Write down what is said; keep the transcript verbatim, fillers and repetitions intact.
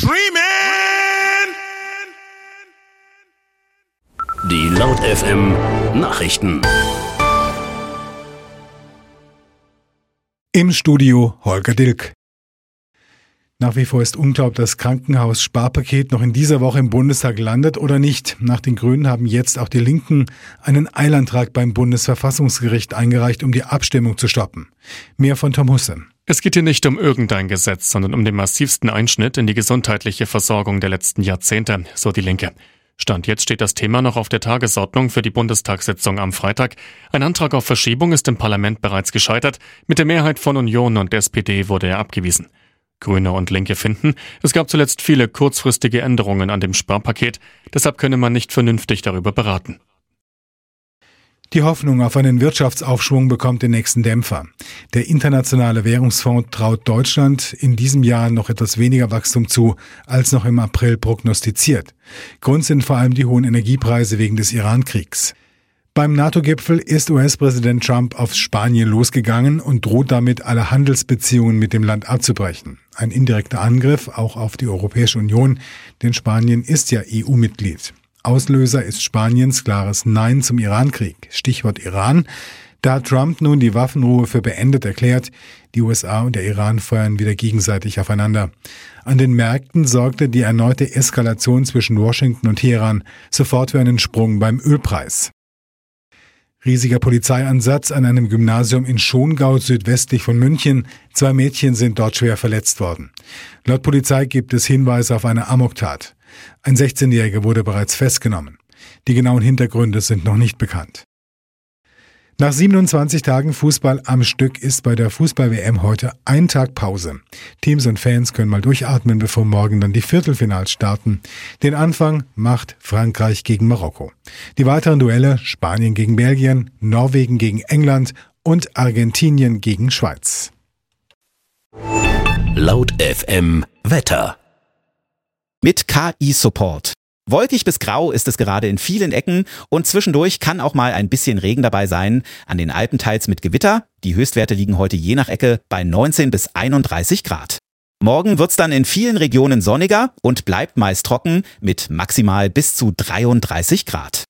dreaming. Die Laut F M Nachrichten. Im Studio Holger Dilk. Nach wie vor ist unklar, ob das Krankenhaus-Sparpaket noch in dieser Woche im Bundestag landet oder nicht. Nach den Grünen haben jetzt auch die Linken einen Eilantrag beim Bundesverfassungsgericht eingereicht, um die Abstimmung zu stoppen. Mehr von Tom Husse. Es geht hier nicht um irgendein Gesetz, sondern um den massivsten Einschnitt in die gesundheitliche Versorgung der letzten Jahrzehnte, so die Linke. Stand jetzt steht das Thema noch auf der Tagesordnung für die Bundestagssitzung am Freitag. Ein Antrag auf Verschiebung ist im Parlament bereits gescheitert. Mit der Mehrheit von Union und S P D wurde er abgewiesen. Grüne und Linke finden, es gab zuletzt viele kurzfristige Änderungen an dem Sparpaket, deshalb könne man nicht vernünftig darüber beraten. Die Hoffnung auf einen Wirtschaftsaufschwung bekommt den nächsten Dämpfer. Der Internationale Währungsfonds traut Deutschland in diesem Jahr noch etwas weniger Wachstum zu, als noch im April prognostiziert. Grund sind vor allem die hohen Energiepreise wegen des Iran-Kriegs. Beim NATO-Gipfel ist U S-Präsident Trump auf Spanien losgegangen und droht damit, alle Handelsbeziehungen mit dem Land abzubrechen. Ein indirekter Angriff auch auf die Europäische Union, denn Spanien ist ja E U-Mitglied. Auslöser ist Spaniens klares Nein zum Iran-Krieg. Stichwort Iran. Da hat Trump nun die Waffenruhe für beendet erklärt. Die U S A und der Iran feuern wieder gegenseitig aufeinander. An den Märkten sorgte die erneute Eskalation zwischen Washington und Teheran sofort für einen Sprung beim Ölpreis. Riesiger Polizeieinsatz an einem Gymnasium in Schongau südwestlich von München. Zwei Mädchen sind dort schwer verletzt worden. Laut Polizei gibt es Hinweise auf eine Amoktat. Ein sechzehnjähriger wurde bereits festgenommen. Die genauen Hintergründe sind noch nicht bekannt. Nach siebenundzwanzig Tagen Fußball am Stück ist bei der Fußball-W M heute ein Tag Pause. Teams und Fans können mal durchatmen, bevor morgen dann die Viertelfinals starten. Den Anfang macht Frankreich gegen Marokko. Die weiteren Duelle Spanien gegen Belgien, Norwegen gegen England und Argentinien gegen Schweiz. Laut F M Wetter. Mit K I-Support. Wolkig bis grau ist es gerade in vielen Ecken und zwischendurch kann auch mal ein bisschen Regen dabei sein. An den Alpen teils mit Gewitter. Die Höchstwerte liegen heute je nach Ecke bei neunzehn bis einunddreißig Grad. Morgen wird's dann in vielen Regionen sonniger und bleibt meist trocken mit maximal bis zu dreiunddreißig Grad.